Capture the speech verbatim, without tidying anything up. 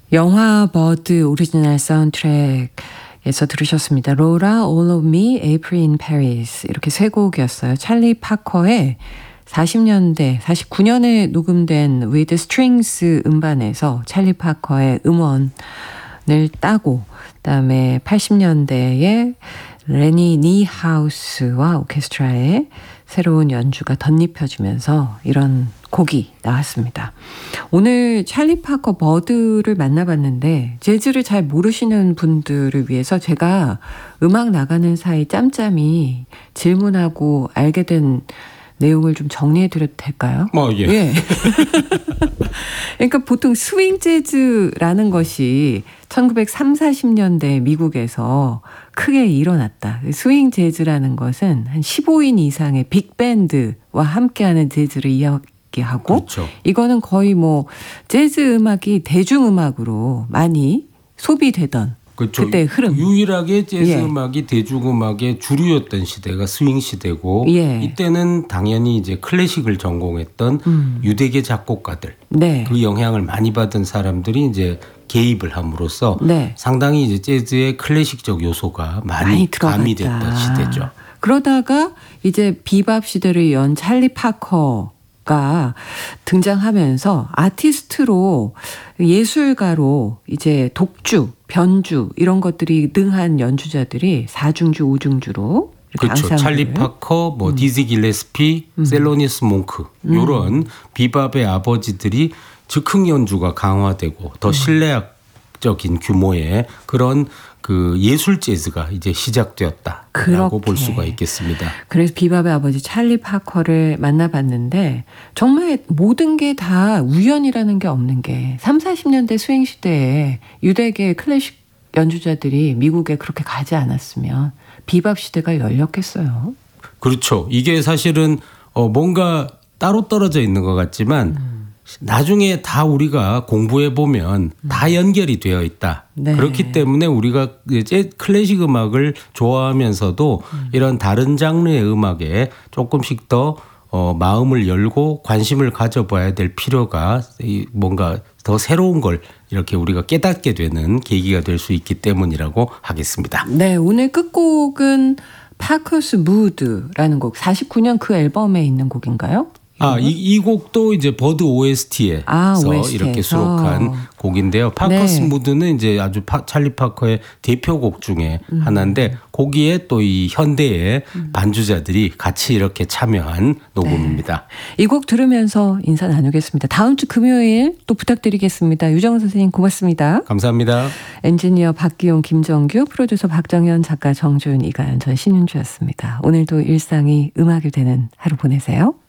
영화 버드 오리지널 사운드트랙에서 들으셨습니다. 로라, All of Me, April in Paris 이렇게 세 곡이었어요. 찰리 파커의 사십 년대, 사십구 년에 녹음된 With Strings 음반에서 찰리 파커의 음원을 따고 그다음에 팔십 년대에 레니 니하우스와 오케스트라의 새로운 연주가 덧입혀지면서 이런 곡이 나왔습니다. 오늘 찰리 파커 버드를 만나봤는데 재즈를 잘 모르시는 분들을 위해서 제가 음악 나가는 사이 짬짬이 질문하고 알게 된 내용을 좀 정리해드려도 될까요? 어, 예. 예. 그러니까 보통 스윙 재즈라는 것이 천구백삼십, 사십 년대 미국에서 크게 일어났다. 스윙 재즈라는 것은 한 십오 인 이상의 빅밴드와 함께하는 재즈를 이야기하고 그렇죠. 이거는 거의 뭐 재즈 음악이 대중음악으로 많이 소비되던 그렇죠. 그때 흐름. 유일하게 재즈 예. 음악이 대중음악의 주류였던 시대가 스윙 시대고 예. 이때는 당연히 이제 클래식을 전공했던 음. 유대계 작곡가들 네. 그 영향을 많이 받은 사람들이 이제 개입을 함으로써 네. 상당히 이제 재즈의 클래식적 요소가 많이, 많이 가미됐던 시대죠. 그러다가 이제 비밥 시대를 연 찰리 파커 가 등장하면서 아티스트로 예술가로 이제 독주, 변주 이런 것들이 능한 연주자들이 사중주, 오중주로 이렇게 그렇죠. 앙상블을. 찰리 파커, 뭐 음. 디지 길레스피, 음. 셀로니스 몽크 이런 음. 비밥의 아버지들이 즉흥 연주가 강화되고 더 신뢰적인 규모의 그런 그 예술 재즈가 이제 시작되었다라고 그렇게. 볼 수가 있겠습니다. 그래서 비밥의 아버지 찰리 파커를 만나봤는데 정말 모든 게 다 우연이라는 게 없는 게 삼, 사십 년대 스윙 시대에 유대계 클래식 연주자들이 미국에 그렇게 가지 않았으면 비밥 시대가 열렸겠어요. 그렇죠. 이게 사실은 어 뭔가 따로 떨어져 있는 것 같지만 음. 나중에 다 우리가 공부해 보면 음. 다 연결이 되어 있다. 네. 그렇기 때문에 우리가 이제 클래식 음악을 좋아하면서도 음. 이런 다른 장르의 음악에 조금씩 더 어, 마음을 열고 관심을 가져봐야 될 필요가 뭔가 더 새로운 걸 이렇게 우리가 깨닫게 되는 계기가 될 수 있기 때문이라고 하겠습니다. 네, 오늘 끝곡은 파커스 무드라는 곡, 사십구 년 그 앨범에 있는 곡인가요? 아, 이, 이 곡도 이제 버드 오에스티에서 아, 이렇게 수록한 곡인데요. 파커스 네. 무드는 이제 아주 파, 찰리 파커의 대표곡 중에 음. 하나인데 거기에 또 이 현대의 음. 반주자들이 같이 이렇게 참여한 녹음입니다. 네. 이 곡 들으면서 인사 나누겠습니다. 다음 주 금요일 또 부탁드리겠습니다. 유정은 선생님 고맙습니다. 감사합니다. 엔지니어 박기용, 김정규, 프로듀서 박정현, 작가 정준, 이가연, 전 신윤주였습니다. 오늘도 일상이 음악이 되는 하루 보내세요.